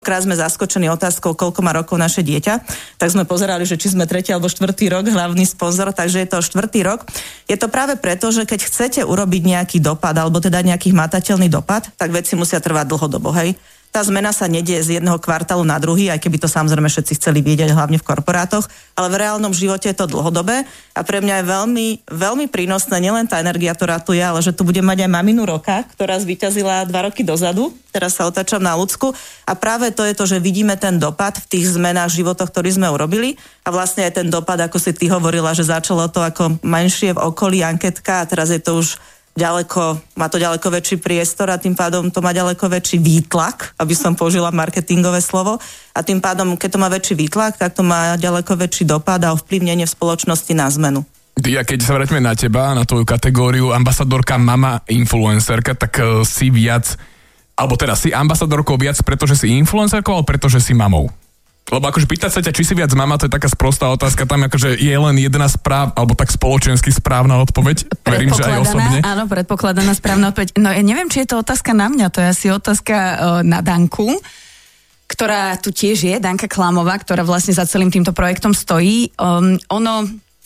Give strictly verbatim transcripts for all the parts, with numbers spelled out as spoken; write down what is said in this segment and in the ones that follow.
Krát sme zaskočení otázkou, koľko má rokov naše dieťa, tak sme pozerali, že či sme tretí alebo štvrtý rok, hlavný sponzor, takže je to štvrtý rok. Je to práve preto, že keď chcete urobiť nejaký dopad, alebo teda nejaký hmatateľný dopad, tak veci musia trvať dlhodobo, hej. Tá zmena sa nedieje z jedného kvartálu na druhý, aj keby to samozrejme všetci chceli vidieť, hlavne v korporátoch, ale v reálnom živote je to dlhodobé a pre mňa je veľmi, veľmi prínosné nielen tá energia, ktorá tu je, ale že tu budem mať aj maminu roka, ktorá zvíťazila dva roky dozadu, teraz sa otáčam na Ľudsku a práve to je to, že vidíme ten dopad v tých zmenách životoch, ktorý sme urobili a vlastne aj ten dopad, ako si ty hovorila, že začalo to ako menšie v okolí anketka a teraz je to už ďaleko, má to ďaleko väčší priestor a tým pádom to má ďaleko väčší výtlak, aby som použila marketingové slovo a tým pádom, keď to má väčší výtlak, tak to má ďaleko väčší dopad a ovplyvnenie v spoločnosti na zmenu. Ja keď sa vráťme na teba, na tvoju kategóriu ambasadorka, mama, influencerka, tak uh, si viac, alebo teda si ambasadorkou viac, pretože si influencerkou, alebo pretože si mamou? Lebo akože pýtať sa ťa, či si viac mama, to je taká sprostá otázka, tam akože je len jedna správ, alebo tak spoločensky správna odpoveď. Verím, že aj osobne. Áno, predpokladaná správna odpoveď. No ja neviem, či je to otázka na mňa, to je asi otázka uh, na Danku, ktorá tu tiež je, Danka Klamová, ktorá vlastne za celým týmto projektom stojí. Um, ono...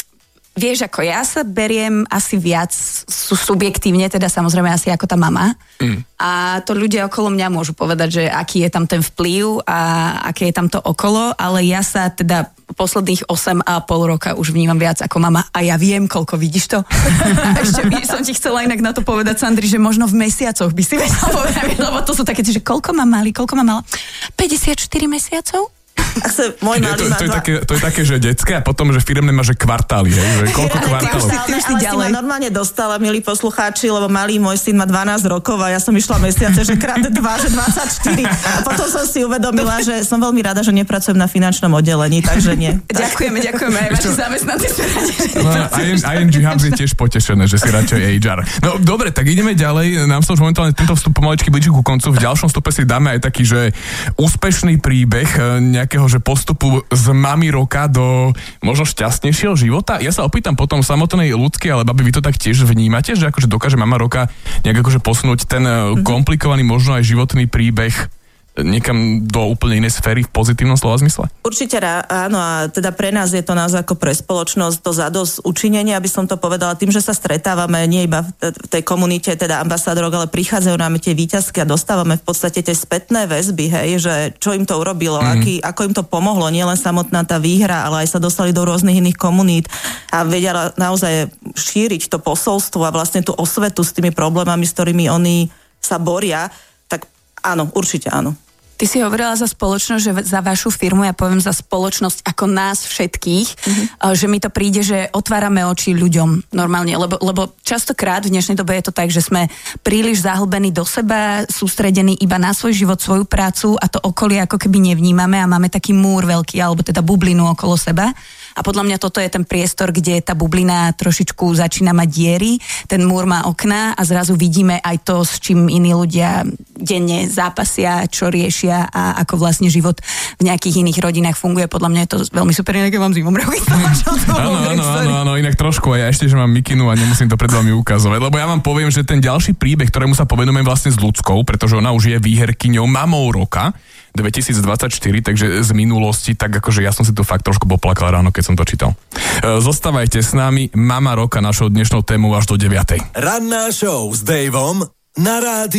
Vieš, ako ja sa beriem asi viac subjektívne, teda samozrejme asi ako tá mama. Mm. A to ľudia okolo mňa môžu povedať, že aký je tam ten vplyv a aké je tam to okolo, ale ja sa teda posledných osem a pol roka už vnímam viac ako mama a ja viem, koľko, vidíš to? A ešte by som ti chcela inak na to povedať, Sandri, že možno v mesiacoch by si vedela povedať, lebo to sú také, že koľko má mali, koľko má mala? päťdesiatštyri mesiacov? Sa, môj ja, to, to, je také, to je také, že detské a potom, že firemné má, že kvartály, hej, že koľko kvártálov. Ale si ma normálne dostala, milí poslucháči, lebo malý môj syn má dvanásť rokov a ja som išla mesiace, že krát dva, že dvadsaťštyri. A potom som si uvedomila, že som veľmi rada, že nepracujem na finančnom oddelení, takže nie. Ďakujeme, ďakujeme aj vaši zamestnanci. No, í en gé Hubs je tiež potešené, že si radšej há er. No dobre, tak ideme ďalej. Nám sa už momentálne tento vstup pomaličky blíži ku koncu. V ďalšom vstupe si dáme aj taký, že úspešný príbeh nejakého, že postupu z mami roka do možno šťastnejšieho života. Ja sa opýtam potom samotnej ľudskej, ale babi, vy to tak tiež vnímate, že akože dokáže mama roka nejak akože posunúť ten mm-hmm. komplikovaný možno aj životný príbeh niekam do úplne inej sféry v pozitívnom slova zmysle? Určite áno a teda pre nás je to nás ako pre spoločnosť to zadosť učinenie, aby som to povedala, tým, že sa stretávame nie iba v tej komunite, teda ambasádorok, ale prichádzajú nám tie víťazky a dostávame v podstate tie spätné väzby, hej, že čo im to urobilo, mm. aký, ako im to pomohlo, nielen samotná tá výhra, ale aj sa dostali do rôznych iných komunít a vedia naozaj šíriť to posolstvo a vlastne tú osvetu s tými problémami, s ktorými oni sa boria, tak áno, určite áno. Ty si hovorila za spoločnosť, že za vašu firmu, ja poviem za spoločnosť ako nás všetkých, mm-hmm. že mi to príde, že otvárame oči ľuďom normálne, lebo, lebo častokrát v dnešnej dobe je to tak, že sme príliš zahlbení do seba, sústredení iba na svoj život, svoju prácu a to okolie ako keby nevnímame a máme taký múr veľký, alebo teda bublinu okolo seba. A podľa mňa toto je ten priestor, kde tá bublina trošičku začína mať diery, ten múr má okná a zrazu vidíme aj to, s čím iní ľudia denne zápasia, čo riešia a ako vlastne život v nejakých iných rodinách funguje. Podľa mňa je to veľmi super, inak mám zimomriavky. Áno, áno, áno, áno, inak trošku aj ja ešte, že mám mikinu a nemusím to pred vami ukazovať, lebo ja vám poviem, že ten ďalší príbeh, ktorému sa povenujem vlastne s Ľudskou, pretože ona už je výherkyňou mamou roka dvetisícdvadsaťštyri, takže z minulosti, tak akože ja som si tu fakt trošku poplakal ráno, keď som to čítal. Zostávajte s nami, mama roka, našou dnešnou tému až do deviatej. Ranná show s Daveom na rádiu